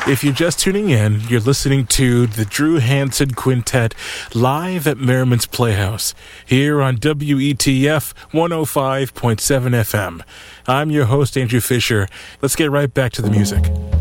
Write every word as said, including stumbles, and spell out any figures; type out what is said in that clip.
If you're just tuning in, you're listening to the Drew Hansen Quintet live at Merriman's Playhouse here on W E T F one oh five point seven F M. I'm your host, Andrew Fisher. Let's get right back to the music.